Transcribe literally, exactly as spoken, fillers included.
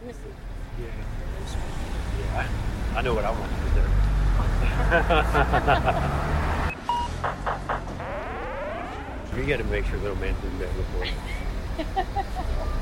Yeah. Yeah, I, I know what I want to do. You got to make sure little man didn't before.